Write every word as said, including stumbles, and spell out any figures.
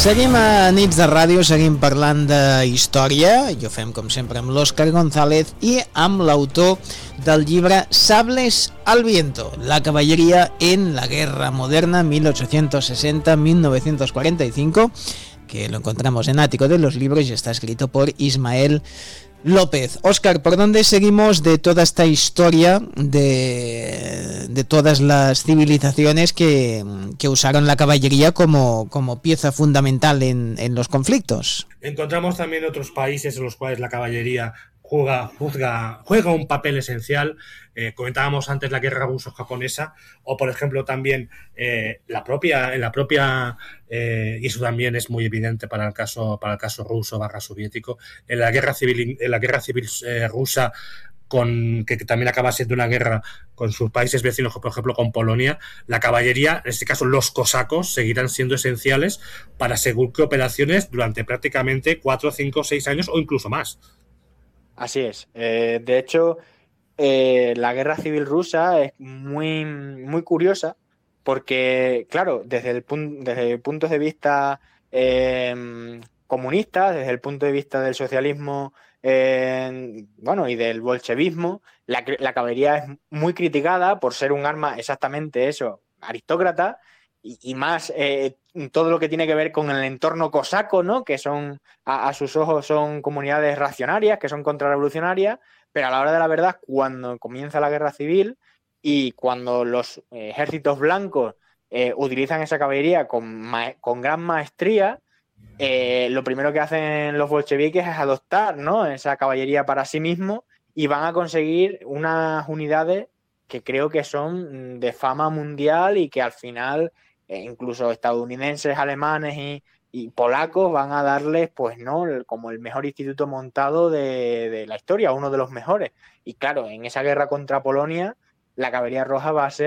Seguim a Nits de Ràdio, seguim parlant de història, i ho fem com sempre amb l'Òscar González i amb l'autor del llibre Sables al viento, la caballería en la guerra moderna mil ochocientos sesenta a mil novecientos cuarenta y cinco, que lo encontramos en Ático de los Libros y está escrito por Ismael López. Óscar, ¿por dónde seguimos de toda esta historia de, de todas las civilizaciones que, que usaron la caballería como, como pieza fundamental en, en los conflictos? Encontramos también otros países en los cuales la caballería juega, juzga, juega un papel esencial. Eh, comentábamos antes la guerra ruso-japonesa, o por ejemplo también eh, la propia, en la propia eh, y eso también es muy evidente para el caso, para el caso ruso barra soviético, en la guerra civil, en la guerra civil eh, rusa, con, que, que también acaba siendo una guerra con sus países vecinos, por ejemplo con Polonia, la caballería, en este caso los cosacos, seguirán siendo esenciales para según qué operaciones durante prácticamente cuatro, cinco, seis años o incluso más. Así es. Eh, de hecho, eh, la guerra civil rusa es muy, muy curiosa porque, claro, desde el, pun- desde el punto de vista eh, comunista, desde el punto de vista del socialismo, eh, bueno, y del bolchevismo, la, cr- la caballería es muy criticada por ser un arma exactamente eso, aristócrata, y, y más eh, todo lo que tiene que ver con el entorno cosaco, ¿no? Que son, a, a sus ojos son comunidades reaccionarias, que son contrarrevolucionarias, pero a la hora de la verdad, cuando comienza la guerra civil y cuando los eh, ejércitos blancos eh, utilizan esa caballería con, ma- con gran maestría, eh, lo primero que hacen los bolcheviques es adoptar, ¿no?, esa caballería para sí mismos y van a conseguir unas unidades que creo que son de fama mundial y que al final eh, incluso estadounidenses, alemanes y, y polacos van a darles, pues no, el, como el mejor instituto montado de, de la historia, uno de los mejores. Y claro, en esa guerra contra Polonia, la caballería roja va a ser